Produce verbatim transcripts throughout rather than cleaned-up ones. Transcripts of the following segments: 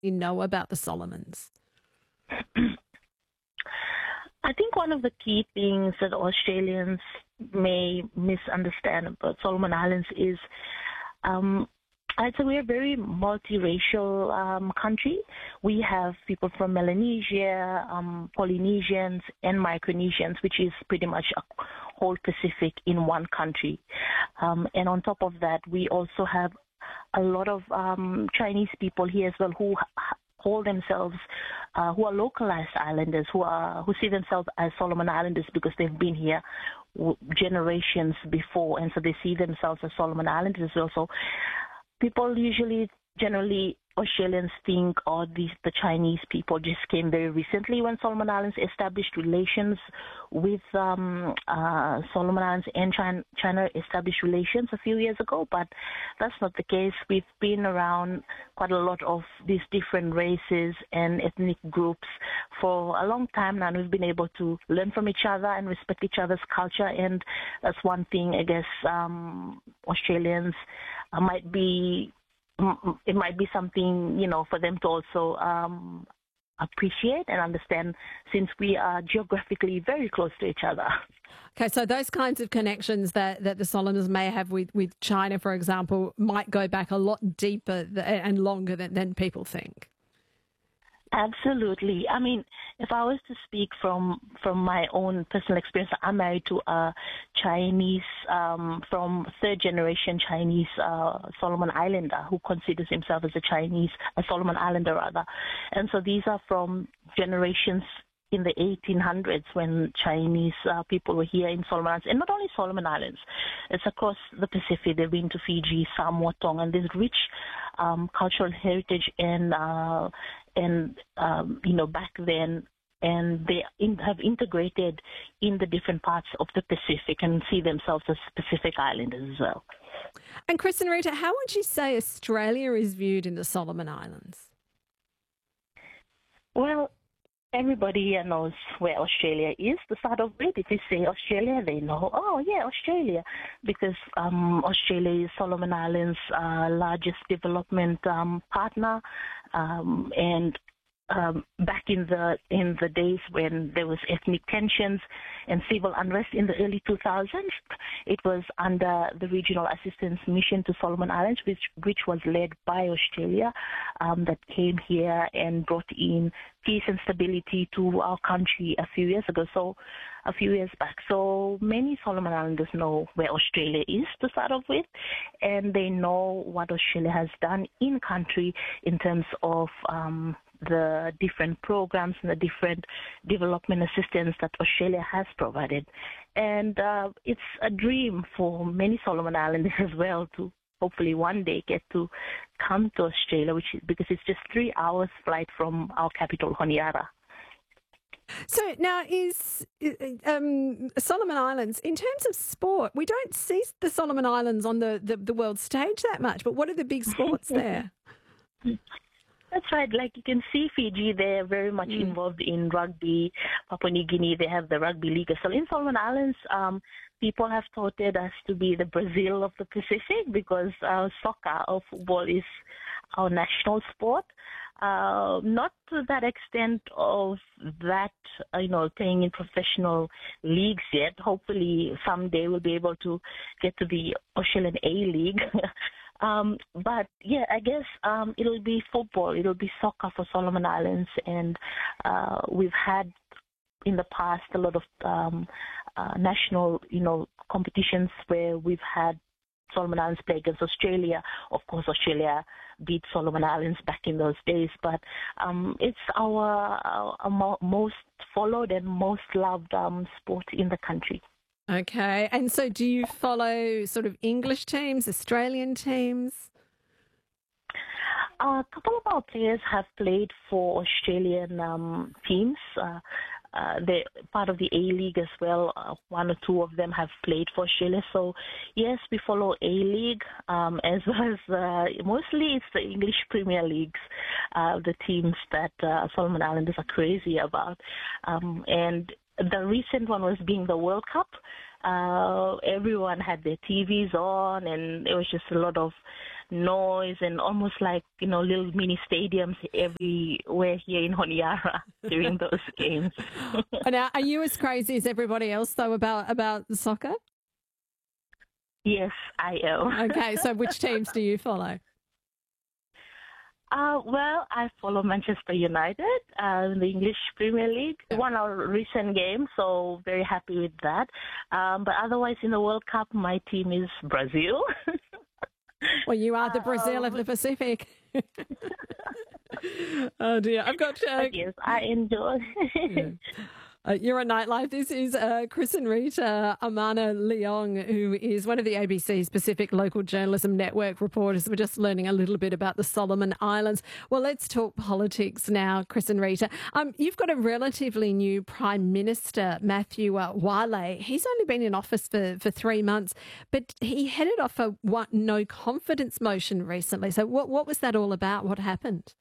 you know about the Solomons? I think one of the key things that Australians may misunderstand about Solomon Islands is um, I'd say we're a very multiracial um, country. We have people from Melanesia, um, Polynesians, and Micronesians, which is pretty much a whole Pacific in one country. Um, and on top of that, we also have a lot of um, Chinese people here as well who call themselves, uh, who are localized islanders, who are who see themselves as Solomon Islanders because they've been here generations before, and so they see themselves as Solomon Islanders as well. So people usually, generally, Australians think, oh, these the Chinese people just came very recently when Solomon Islands established relations with um, uh, Solomon Islands, and China, China established relations a few years ago, but that's not the case. We've been around quite a lot of these different races and ethnic groups for a long time now, and we've been able to learn from each other and respect each other's culture, and that's one thing I guess um, Australians uh, might be it might be something, you know, for them to also um, appreciate and understand, since we are geographically very close to each other. Okay, so those kinds of connections that, that the Solomons may have with, with China, for example, might go back a lot deeper and longer than, than people think. Absolutely. I mean, if I was to speak from from my own personal experience, I'm married to a Chinese, um, from third generation Chinese uh, Solomon Islander who considers himself as a Chinese, a Solomon Islander rather. And so these are from generations in the eighteen hundreds when Chinese uh, people were here in Solomon Islands. And not only Solomon Islands, it's across the Pacific. They've been to Fiji, Samoa, Tonga, and there's rich um, cultural heritage and, uh, and um, you know, back then. And they in, have integrated in the different parts of the Pacific and see themselves as Pacific Islanders as well. And Chris and Rita, how would you say Australia is viewed in the Solomon Islands? Well, everybody here knows where Australia is. To start off with, if you say Australia, they know, oh, yeah, Australia, because um, Australia is Solomon Islands' uh, largest development um, partner, um, and Um, back in the in the days when there was ethnic tensions and civil unrest in the early two thousands, it was under the Regional Assistance Mission to Solomon Islands, which which was led by Australia, um, that came here and brought in peace and stability to our country a few years ago. So, a few years back. So many Solomon Islanders know where Australia is to start off with, and they know what Australia has done in country in terms of um, the different programs and the different development assistance that Australia has provided. And uh, it's a dream for many Solomon Islanders as well to hopefully one day get to come to Australia, which is, because it's just three hours flight from our capital, Honiara. So now is um, Solomon Islands, in terms of sport, we don't see the Solomon Islands on the, the, the world stage that much, but what are the big sports there? That's right. Like you can see Fiji, they're very much mm. involved in rugby. Papua New Guinea, they have the rugby league. So in Solomon Islands, um, people have touted us to be the Brazil of the Pacific because uh, soccer or football is our national sport. Uh, not to that extent of that, uh, you know, playing in professional leagues yet. Hopefully someday we'll be able to get to the Australian A-League. um, but, yeah, I guess um, it'll be football. It'll be soccer for Solomon Islands. And uh, we've had in the past a lot of um, uh, national, you know, competitions where we've had Solomon Islands play against Australia. Of course, Australia beat Solomon Islands back in those days, but um, it's our, our, our most followed and most loved um, sport in the country. Okay, and so do you follow sort of English teams, Australian teams? A couple of our players have played for Australian um, teams. Uh, Uh, they're part of the A-League as well. Uh, one or two of them have played for Australia. So, yes, we follow A-League um, as well as uh, mostly it's the English Premier Leagues, uh, the teams that uh, Solomon Islanders are crazy about. Um, and the recent one was being the World Cup. Uh, everyone had their T Vs on, and it was just a lot of noise and almost like, you know, little mini stadiums everywhere here in Honiara during those games. Now, are you as crazy as everybody else, though, about, about soccer? Yes, I am. Okay, so which teams do you follow? Uh, well, I follow Manchester United uh, in the English Premier League. Yeah. Won our recent game, so very happy with that. Um, but otherwise, in the World Cup, my team is Brazil. Well, you are the Brazil of the Pacific. Oh, dear. I've got... Uh, yes, I enjoy. yeah. Uh, you're on Nightlife. This is uh, Chris and Rita Amana Leong, who is one of the A B C's Pacific Local Journalism Network reporters. We're just learning a little bit about the Solomon Islands. Well, let's talk politics now, Chris and Rita. Um, you've got a relatively new Prime Minister, Matthew uh, Wale. He's only been in office for, for three months, but he headed off a what, no confidence motion recently. So what, what was that all about? What happened?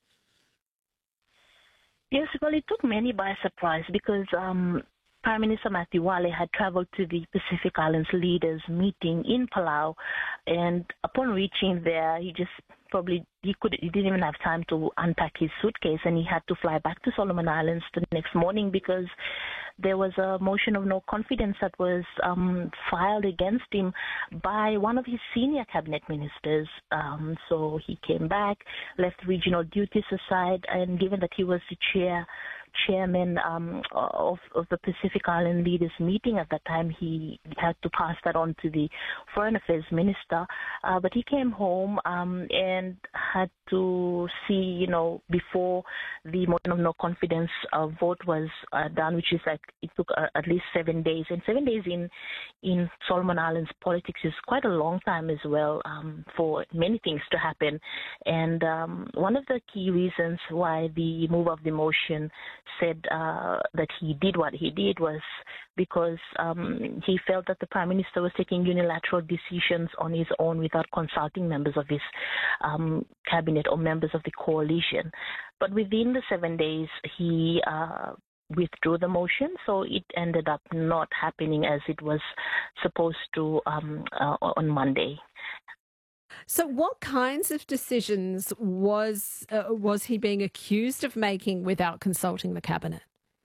Yes, well, it took many by surprise because um, Prime Minister Matthew Wale had traveled to the Pacific Islands leaders meeting in Palau, and upon reaching there, he just probably he could he didn't even have time to unpack his suitcase, and he had to fly back to Solomon Islands the next morning because there was a motion of no confidence that was um, filed against him by one of his senior cabinet ministers. Um, so he came back, left regional duties aside, and given that he was the chair chairman um, of, of the Pacific Island leaders meeting at that time, he had to pass that on to the Foreign Affairs Minister. Uh, but he came home um, and had to see, you know, before the motion of no confidence uh, vote was uh, done, which is like it took uh, at least seven days. And seven days in in Solomon Islands politics is quite a long time as well um, for many things to happen. And um, one of the key reasons why the move of the motion said uh, that he did what he did was because um, he felt that the Prime Minister was taking unilateral decisions on his own without consulting members of his um, cabinet or members of the coalition. But within the seven days, he uh, withdrew the motion, so it ended up not happening as it was supposed to um, uh, on Monday. So what kinds of decisions was uh, was he being accused of making without consulting the cabinet?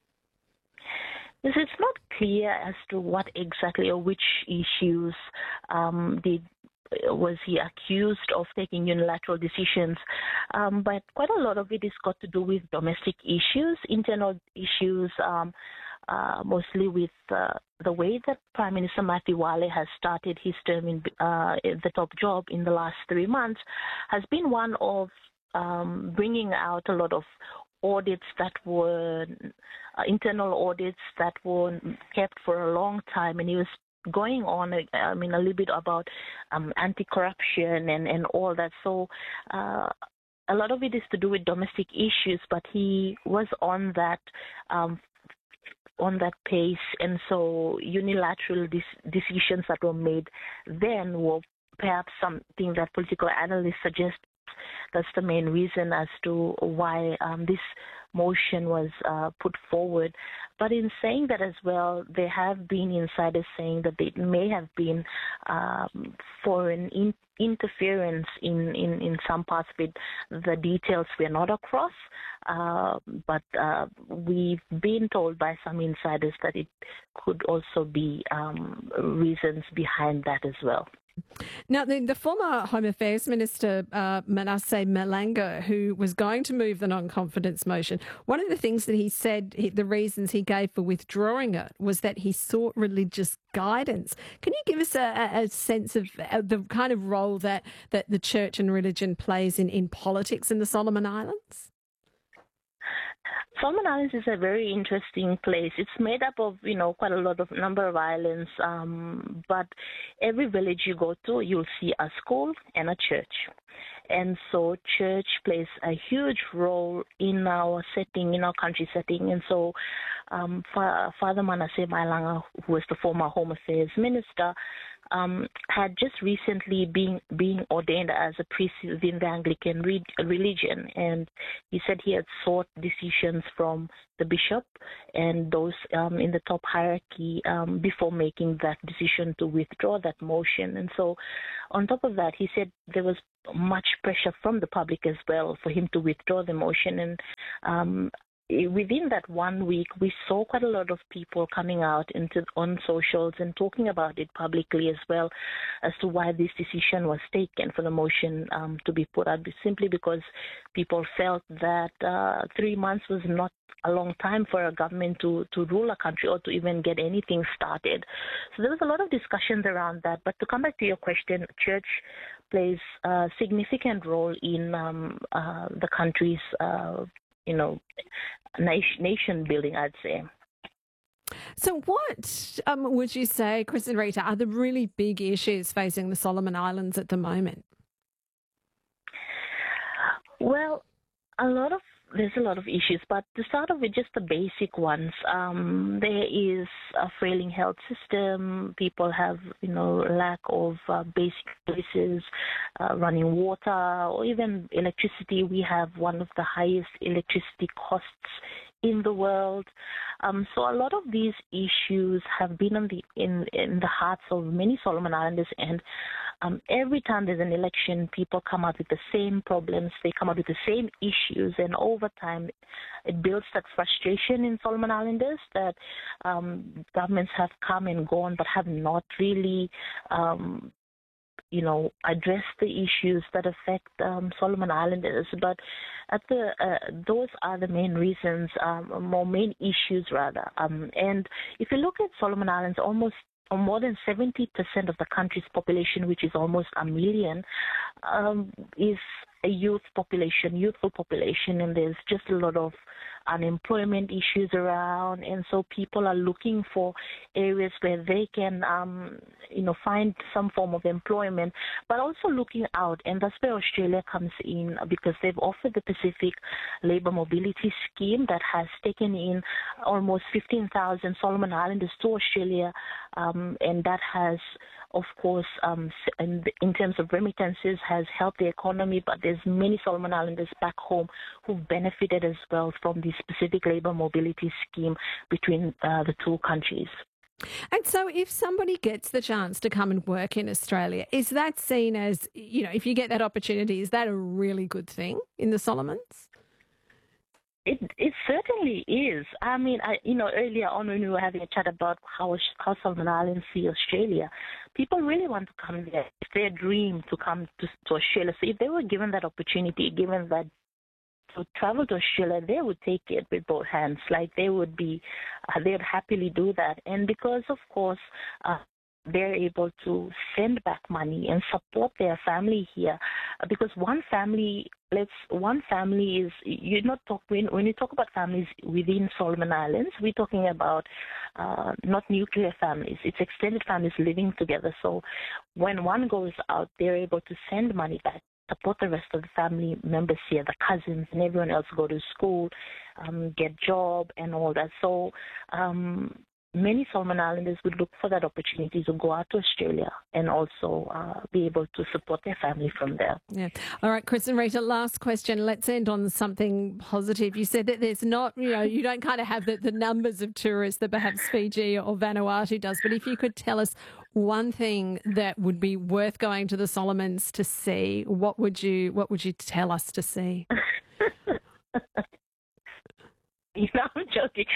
Yes, it's not clear as to what exactly or which issues um, did was he accused of taking unilateral decisions, um, but quite a lot of it is got to do with domestic issues, internal issues, um, uh, mostly with uh, the way that Prime Minister Matthew Wale has started his term in uh, the top job in the last three months has been one of um, bringing out a lot of audits that were uh, internal audits that were kept for a long time, and he was going on, I mean, a little bit about um, anti-corruption and, and all that. So uh, a lot of it is to do with domestic issues, but he was on that um, on that pace, and so unilateral dis- decisions that were made then were perhaps something that political analysts suggest that's the main reason as to why um, this motion was uh, put forward. But in saying that as well, there have been insiders saying that it may have been um, foreign in- interference in, in, in some parts of it. The details we're not across, uh, but uh, we've been told by some insiders that it could also be um, reasons behind that as well. Now, the, the former Home Affairs Minister, uh, Manasseh Malanga, who was going to move the non-confidence motion, one of the things that he said, he, the reasons he gave for withdrawing it was that he sought religious guidance. Can you give us a, a sense of uh, the kind of role that, that the church and religion plays in, in politics in the Solomon Islands? Solomon Islands is a very interesting place. It's made up of, you know, quite a lot of number of islands, um, but every village you go to, you'll see a school and a church. And so church plays a huge role in our setting, in our country setting. And so um, Father Manasseh Malanga, who was the former Home Affairs Minister, um, had just recently been being ordained as a priest within the Anglican re- religion, and he said he had sought decisions from the bishop and those um, in the top hierarchy um, before making that decision to withdraw that motion. And so, on top of that, he said there was much pressure from the public as well for him to withdraw the motion. And um, within that one week, we saw quite a lot of people coming out into on socials and talking about it publicly as well as to why this decision was taken for the motion um, to be put out, simply because people felt that uh, three months was not a long time for a government to, to rule a country or to even get anything started. So there was a lot of discussions around that. But to come back to your question, church plays a significant role in um, uh, the country's uh, you know, nation building, I'd say. So what um, would you say, Chris and Rita, are the really big issues facing the Solomon Islands at the moment? Well, a lot of there's a lot of issues, but to start off with just the basic ones, um, there is a failing health system. People have, you know, lack of uh, basic services, uh, running water, or even electricity. We have one of the highest electricity costs in the world. Um, so a lot of these issues have been on the in in the hearts of many Solomon Islanders, and um, every time there's an election, people come out with the same problems. They come out with the same issues, and over time, it builds that frustration in Solomon Islanders that um, governments have come and gone, but have not really Um, you know, address the issues that affect um, Solomon Islanders. But at the uh, those are the main reasons, um, more main issues rather. Um, and if you look at Solomon Islands, almost or more than seventy percent of the country's population, which is almost a million, um, is a youth population, youthful population, and there's just a lot of unemployment issues around, and so people are looking for areas where they can, um, you know, find some form of employment, but also looking out, and that's where Australia comes in, because they've offered the Pacific Labour Mobility Scheme that has taken in almost fifteen thousand Solomon Islanders to Australia, um, and that has, of course, um, in, in terms of remittances, has helped the economy, but there's many Solomon Islanders back home who've benefited as well from the specific labour mobility scheme between uh, the two countries. And so if somebody gets the chance to come and work in Australia, is that seen as, you know, if you get that opportunity, is that a really good thing in the Solomons? It it certainly is. I mean, I you know earlier on when we were having a chat about how how Solomon Islands see Australia, people really want to come there. It's their dream to come to, to Australia. So if they were given that opportunity, given that to travel to Australia, they would take it with both hands. Like they would be, uh, they would happily do that. And because of course. Uh, they're able to send back money and support their family here, because one family, let's one family is you're not talk when when you talk about families within Solomon Islands, we're talking about uh, not nuclear families, it's extended families living together. So when one goes out, they're able to send money back, support the rest of the family members here, the cousins and everyone else, go to school, um, get job and all that. So um, many Solomon Islanders would look for that opportunity to go out to Australia and also uh, be able to support their family from there. Yeah. All right, Chris and Rita, last question. Let's end on something positive. You said that there's not, you know, you don't kind of have the, the numbers of tourists that perhaps Fiji or Vanuatu does, but if you could tell us one thing that would be worth going to the Solomons to see, what would you, what would you tell us to see? You know, I'm joking.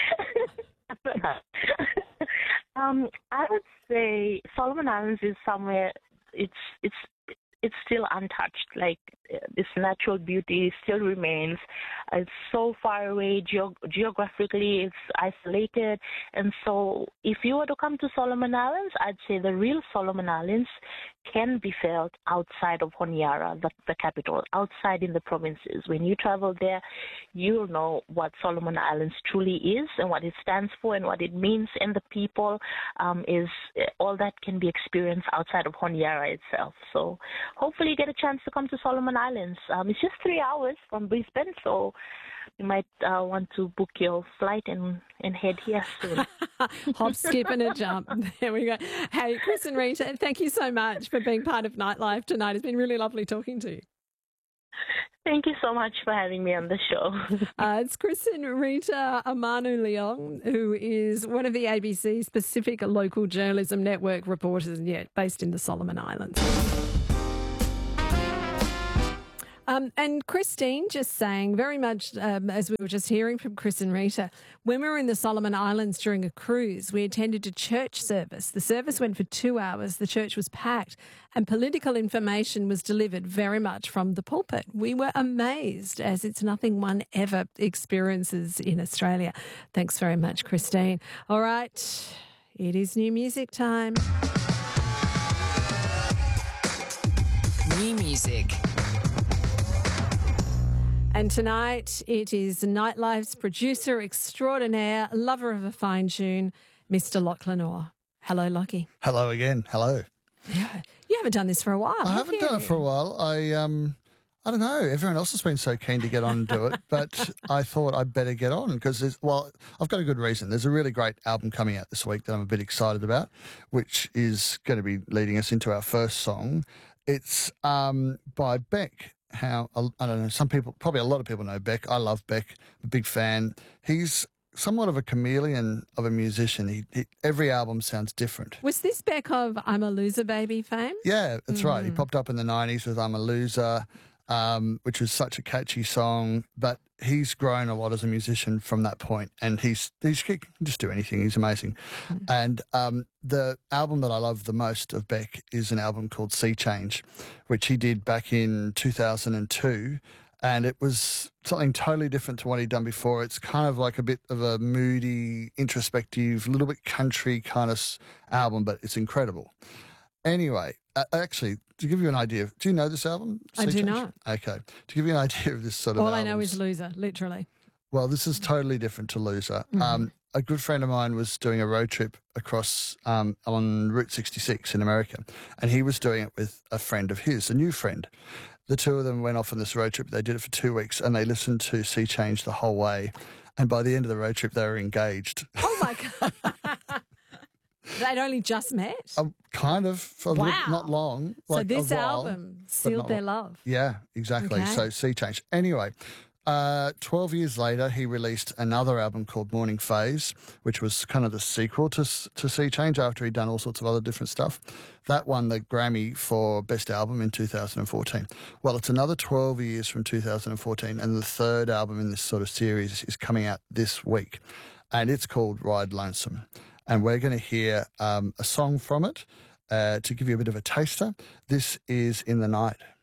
um, I would say Solomon Islands is somewhere. It's it's it's still untouched. Like this natural beauty still remains. It's so far away ge- geographically. It's isolated, and so if you were to come to Solomon Islands, I'd say the real Solomon Islands can be felt outside of Honiara, the, the capital, outside in the provinces. When you travel there, you'll know what Solomon Islands truly is and what it stands for and what it means, and the people um, is all that can be experienced outside of Honiara itself. So hopefully you get a chance to come to Solomon Islands. Um, it's just three hours from Brisbane, so you might uh, want to book your flight and, and head here soon. Hop, skip and a jump. There we go. Hey, Chris and Rita, thank you so much for being part of Nightlife tonight. It's been really lovely talking to you. Thank you so much for having me on the show. uh, it's Chris and Rita Amanu-Leong, who is one of the A B C's Pacific Local Journalism Network reporters, yet based in the Solomon Islands. Um, and Christine just saying, very much um, as we were just hearing from Chris and Rita, when we were in the Solomon Islands during a cruise, we attended a church service. The service went for two hours. The church was packed and political information was delivered very much from the pulpit. We were amazed, as it's nothing one ever experiences in Australia. Thanks very much, Christine. All right, it is new music time. New music. And tonight it is Nightlife's producer extraordinaire, lover of a fine tune, Mister Lachlan Orr. Hello, Lockie. Hello again. Hello. Yeah, you haven't done this for a while. I have haven't you? done it for a while. I um, I don't know. Everyone else has been so keen to get on and do it, but I thought I'd better get on because, well, I've got a good reason. There's a really great album coming out this week that I'm a bit excited about, which is going to be leading us into our first song. It's um by Beck. How I don't know. Some people, probably a lot of people know Beck. I love Beck. I'm a big fan. He's somewhat of a chameleon of a musician. He, he every album sounds different. Was this Beck of I'm a Loser Baby fame? Yeah, that's mm. right. He Mm. popped up in the nineties with I'm a Loser, um, which was such a catchy song. But he's grown a lot as a musician from that point, and he's he's he can just do anything. He's amazing. Mm. And um, the album that I love the most of Beck is an album called Sea Change, which he did back in two thousand two. And it was something totally different to what he'd done before. It's kind of like a bit of a moody, introspective, little bit country kind of album, but it's incredible. Anyway, uh, actually, to give you an idea, do you know this album? I do not. Okay. To give you an idea of this sort of All albums, I know is Loser, literally. Well, this is totally different to Loser. Mm-hmm. Um, a good friend of mine was doing a road trip across um, on Route sixty-six in America, and he was doing it with a friend of his, a new friend. The two of them went off on this road trip. They did it for two weeks, and they listened to Sea Change the whole way. And by the end of the road trip, they were engaged. Oh, my God. They'd only just met? Um, kind of. For wow. a little, not long. So like this a while, album sealed their long. love. Yeah, exactly. Okay. So Sea Change. Anyway, uh, twelve years later, he released another album called Morning Phase, which was kind of the sequel to to Sea Change after he'd done all sorts of other different stuff. That won the Grammy for Best Album in two thousand fourteen. Well, it's another twelve years from two thousand fourteen, and the third album in this sort of series is coming out this week, and it's called Ride Lonesome. And we're going to hear um, a song from it uh, to give you a bit of a taster. This is In the Night.